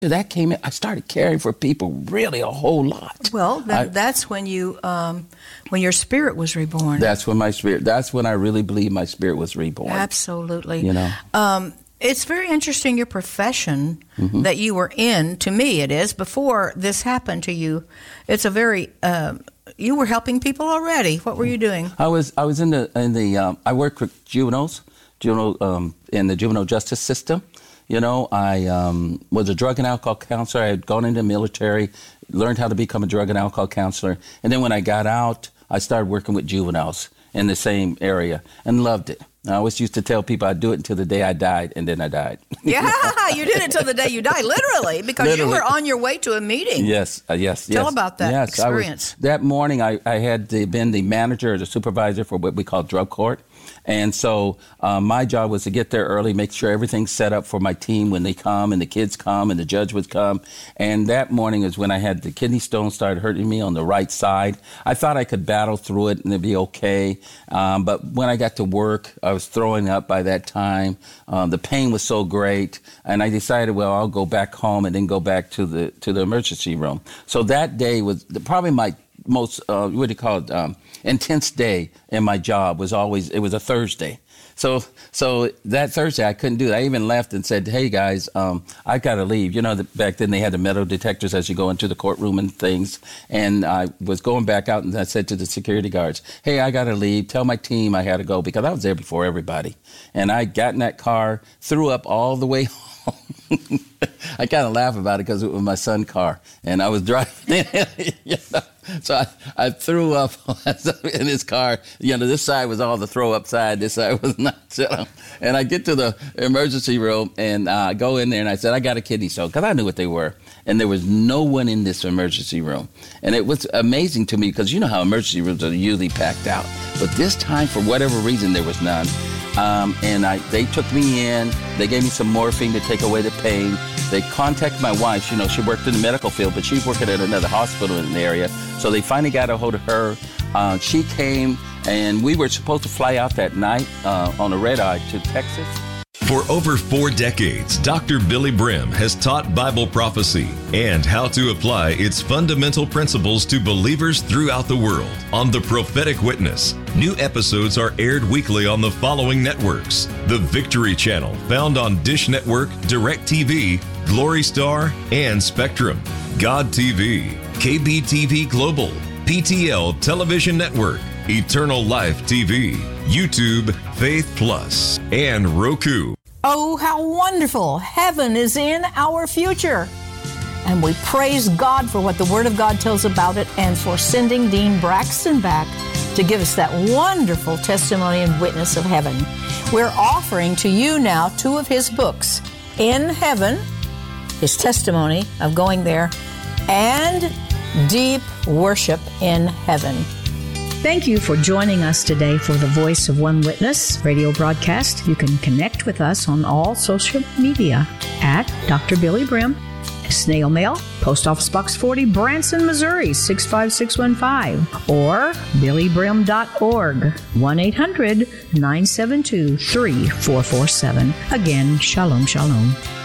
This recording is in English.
that came in, I started caring for people really a whole lot. Well, that's when when your spirit was reborn. That's when I really believe my spirit was reborn. Absolutely. You know. It's very interesting, your profession that you were in. To me, it is. Before this happened to you, it's a very. You were helping people already. What were you doing? I was in the. I worked with juveniles, in the juvenile justice system. You know, I was a drug and alcohol counselor. I had gone into the military, learned how to become a drug and alcohol counselor, and then when I got out, I started working with juveniles in the same area and loved it. I always used to tell people I'd do it until the day I died, and then I died. Yeah, you did it until the day you died, literally, because you were on your way to a meeting. Yes. Tell about that experience. That morning, I had been the manager or the supervisor for what we call drug court. And so my job was to get there early, make sure everything's set up for my team when they come and the kids come and the judge would come. And that morning is when I had the kidney stone started hurting me on the right side. I thought I could battle through it and it'd be okay. But when I got to work, I was throwing up by that time. The pain was so great. And I decided, well, I'll go back home and then go back to the emergency room. So that day was probably my most, intense day in my job. It was a Thursday. So that Thursday I couldn't do that. I even left and said, hey guys, I got to leave. You know, back then they had the metal detectors as you go into the courtroom and things. And I was going back out and I said to the security guards, hey, I got to leave. Tell my team I had to go because I was there before everybody. And I got in that car, threw up all the way home. I kind of laugh about it because it was my son's car and I was driving. You know? So I threw up in his car. You know, this side was all the throw up side. This side was not. And I get to the emergency room and I go in there and I said, I got a kidney stone because I knew what they were. And there was no one in this emergency room. And it was amazing to me because you know how emergency rooms are usually packed out. But this time, for whatever reason, there was none. And they took me in. They gave me some morphine to take away the pain. They contacted my wife. You know, she worked in the medical field, but she's working at another hospital in the area. So they finally got a hold of her. She came, and we were supposed to fly out that night on a red-eye to Texas. For over 4 decades, Dr. Billy Brim has taught Bible prophecy and how to apply its fundamental principles to believers throughout the world. On The Prophetic Witness, new episodes are aired weekly on the following networks: The Victory Channel, found on Dish Network, DirecTV, Glory Star, and Spectrum; God TV, KBTV Global, PTL Television Network, Eternal Life TV, YouTube, Faith Plus, and Roku. Oh, how wonderful. Heaven is in our future. And we praise God for what the Word of God tells about it and for sending Dean Braxton back to give us that wonderful testimony and witness of heaven. We're offering to you now 2 of his books, In Heaven, his testimony of going there, and Deep Worship in Heaven. Thank you for joining us today for the Voice of One Witness radio broadcast. You can connect with us on all social media at Dr. Billy Brim. Snail mail, Post Office Box 40, Branson, Missouri, 65615, or billybrim.org, 1-800-972-3447. Again, shalom, shalom.